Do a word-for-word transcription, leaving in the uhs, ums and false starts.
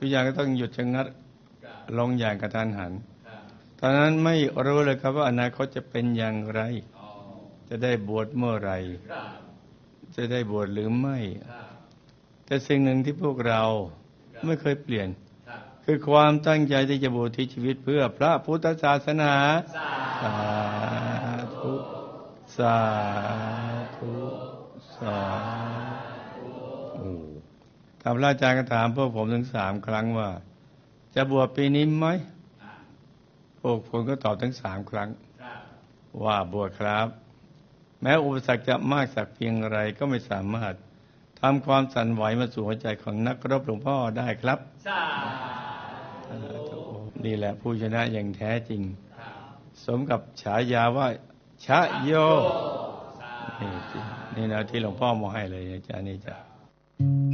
ทุกอย่างก็ต้องหยุดชะงักลงอย่างกระทันหันตอนนั้นไม่รู้เลยครับว่าอนาคตจะเป็นอย่างไรจะได้บวชเมื่อไหร่จะได้บวชหรือไม่แต่สิ่งหนึ่งที่พวกเราไม่เคยเปลี่ยนคือความตั้งใจที่จะบวชที่ชีวิตเพื่อพระพุทธศาสนาสาธุสาธุสาธุท่านพระอาจารย์ก็ถามพวกผมถึงสามครั้งว่าจะบวชปีนี้ไหมพวกผมก็ตอบทั้งสามครั้งว่าบวชครับแม้อุปสรรคจะมากสักเพียงไรก็ไม่สามารถทำความสั่นไหวมาสู่หัวใจของนักรบหลวงพ่อได้ครับนี่แหละผู้ชนะอย่างแท้จริงสมกับฉายาว่าชะโยนี่นี่นะที่หลวงพ่อมอบให้เลยอาจารย์นี่จ้ะ